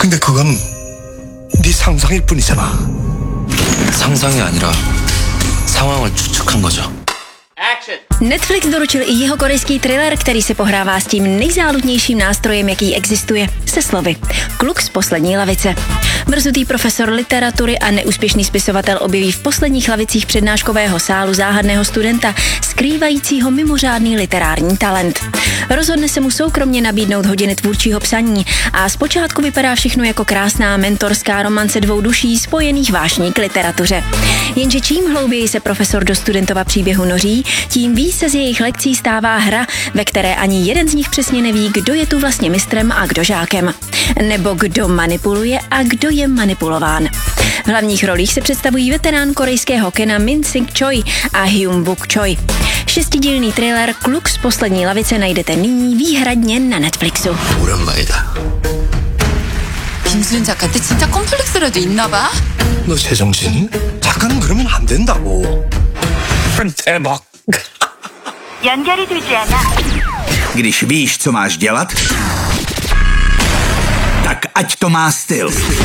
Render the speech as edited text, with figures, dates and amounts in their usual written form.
근데 그건 네 상상일 뿐이잖아. 상상이 아니라 상황을 추측한 거죠. Netflix doručil i jihokorejský thriller, který se pohrává s tím nejzáludnějším nástrojem, jaký existuje, se slovy. Kluk z poslední lavice. Mrzutý profesor literatury a neúspěšný spisovatel objeví v posledních lavicích přednáškového sálu záhadného studenta, skrývajícího mimořádný literární talent. Rozhodne se mu soukromně nabídnout hodiny tvůrčího psaní a zpočátku vypadá všechno jako krásná mentorská romance dvou duší spojených vášní k literatuře. Jenže čím hlouběji se profesor do studentova příběhu noří, tím víc se z jejich lekcí stává hra, ve které ani jeden z nich přesně neví, kdo je tu vlastně mistrem a kdo žákem. Nebo kdo manipuluje a kdo je manipulován. V hlavních rolích se představují veterán korejského kina Min Sing Choi a Hyun Wook Choi. 6dílný thriller Kluk z poslední lavice najdete nyní výhradně na Netflixu. 오랜만이다. 김수현 작가한테 진짜 컴플렉스라도 있나 봐? 너 제정신이? 작가는 그러면 안 된다고. 대박. 연결이 되지 않아. Když víš, co máš dělat, tak ať to má styl.